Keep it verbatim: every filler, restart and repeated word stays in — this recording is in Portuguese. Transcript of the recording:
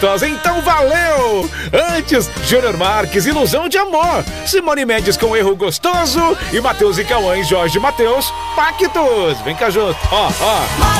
Então valeu! Antes, Júnior Marques, Ilusão de Amor. Simone Mendes com Erro Gostoso. E Matheus e Cauã e Jorge Matheus, Pactos. Vem cá junto, ó, ó.